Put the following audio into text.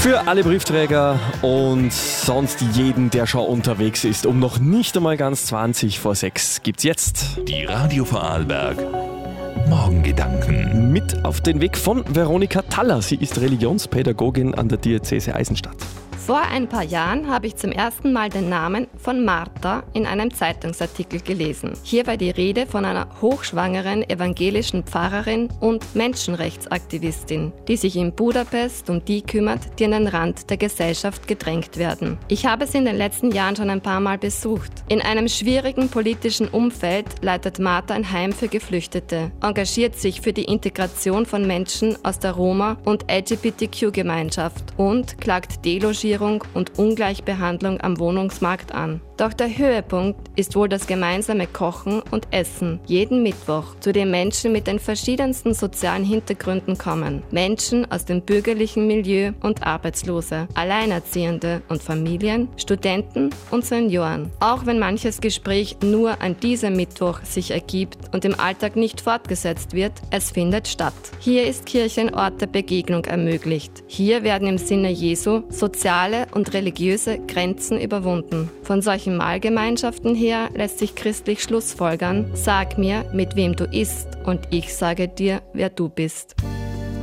Für alle Briefträger und sonst jeden, der schon unterwegs ist, um noch nicht einmal ganz 20 vor 6 gibt's jetzt Die Radio Vorarlberg Morgengedanken. mit auf den Weg von Veronika Thaller. Sie ist Religionspädagogin an der Diözese Eisenstadt. Vor ein paar Jahren habe ich zum ersten Mal den Namen von Martha in einem Zeitungsartikel gelesen. Hier war die Rede von einer hochschwangeren evangelischen Pfarrerin und Menschenrechtsaktivistin, die sich in Budapest um die kümmert, die an den Rand der Gesellschaft gedrängt werden. Ich habe sie in den letzten Jahren schon ein paar Mal besucht. In einem schwierigen politischen Umfeld leitet Martha ein Heim für Geflüchtete, engagiert sich für die Integration von Menschen aus der Roma- und LGBTQ-Gemeinschaft und klagt Delogierung und Ungleichbehandlung am Wohnungsmarkt an. Doch der Höhepunkt ist wohl das gemeinsame Kochen und Essen jeden Mittwoch, zu dem Menschen mit den verschiedensten sozialen Hintergründen kommen. Menschen aus dem bürgerlichen Milieu und Arbeitslose, Alleinerziehende und Familien, Studenten und Senioren. Auch wenn manches Gespräch nur an diesem Mittwoch sich ergibt und im Alltag nicht fortgesetzt wird, es findet statt. Hier ist Kirche ein Ort der Begegnung ermöglicht. Hier werden im Sinne Jesu soziale und religiöse Grenzen überwunden. Von solchen Mahlgemeinschaften her lässt sich christlich schlussfolgern: Sag mir, mit wem du isst, und ich sage dir, wer du bist.